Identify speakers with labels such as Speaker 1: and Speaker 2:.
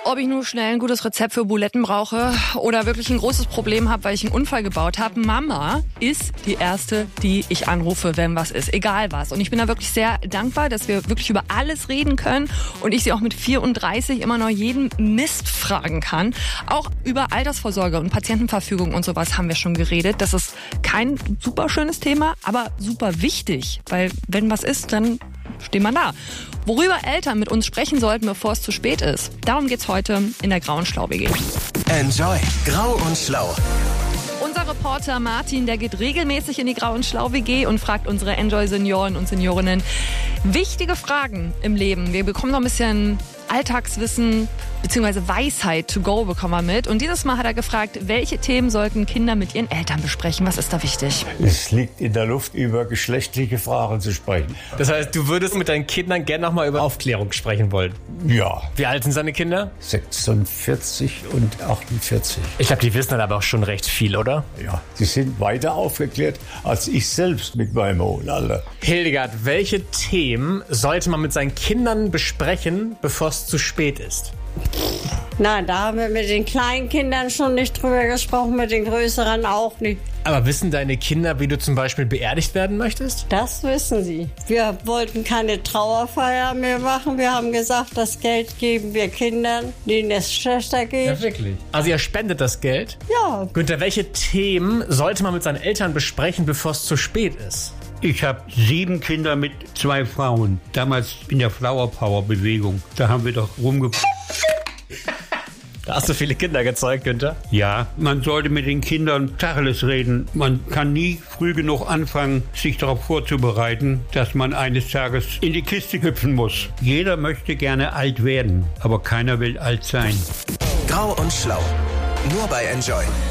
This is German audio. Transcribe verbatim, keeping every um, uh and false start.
Speaker 1: Ob ich nur schnell ein gutes Rezept für Buletten brauche oder wirklich ein großes Problem habe, weil ich einen Unfall gebaut habe, Mama ist die Erste, die ich anrufe, wenn was ist, egal was. Und ich bin da wirklich sehr dankbar, dass wir wirklich über alles reden können und ich sie auch mit vierunddreißig immer noch jeden Mist fragen kann. Auch über Altersvorsorge und Patientenverfügung und sowas haben wir schon geredet. Das ist kein super schönes Thema, aber super wichtig, weil wenn was ist, dann stehen wir da. Worüber Eltern mit uns sprechen sollten, bevor es zu spät ist. Darum geht's heute in der Grau und Schlau-W G.
Speaker 2: Enjoy Grau und Schlau.
Speaker 1: Unser Reporter Martin, der geht regelmäßig in die Grau und Schlau-W G und fragt unsere Enjoy-Senioren und Seniorinnen wichtige Fragen im Leben. Wir bekommen noch ein bisschen Alltagswissen bzw. Weisheit to go bekommen wir mit. Und dieses Mal hat er gefragt, welche Themen sollten Kinder mit ihren Eltern besprechen? Was ist da wichtig?
Speaker 3: Es liegt in der Luft, über geschlechtliche Fragen zu sprechen.
Speaker 4: Das heißt, du würdest mit deinen Kindern gerne noch mal über Aufklärung sprechen wollen?
Speaker 3: Ja.
Speaker 4: Wie alt sind seine Kinder?
Speaker 3: sechsundvierzig und achtundvierzig.
Speaker 4: Ich glaube, die wissen dann aber auch schon recht viel, oder?
Speaker 3: Ja, die sind weiter aufgeklärt als ich selbst mit meinem hohen Alter.
Speaker 4: Hildegard, welche Themen sollte man mit seinen Kindern besprechen, bevor es zu spät ist?
Speaker 5: Na, da haben wir mit den kleinen Kindern schon nicht drüber gesprochen, mit den größeren auch nicht.
Speaker 4: Aber wissen deine Kinder, wie du zum Beispiel beerdigt werden möchtest?
Speaker 5: Das wissen sie. Wir wollten keine Trauerfeier mehr machen. Wir haben gesagt, das Geld geben wir Kindern, denen es schlechter geht.
Speaker 4: Ja, wirklich. Also ihr spendet das Geld?
Speaker 5: Ja.
Speaker 4: Günther, welche Themen sollte man mit seinen Eltern besprechen, bevor es zu spät ist?
Speaker 6: Ich habe sieben Kinder mit zwei Frauen. Damals in der Flower Power Bewegung. Da haben wir doch rumge...
Speaker 4: Da hast du viele Kinder gezeugt, Günther.
Speaker 6: Ja, man sollte mit den Kindern Tacheles reden. Man kann nie früh genug anfangen, sich darauf vorzubereiten, dass man eines Tages in die Kiste hüpfen muss. Jeder möchte gerne alt werden, aber keiner will alt sein.
Speaker 2: Grau und Schlau. Nur bei Enjoy.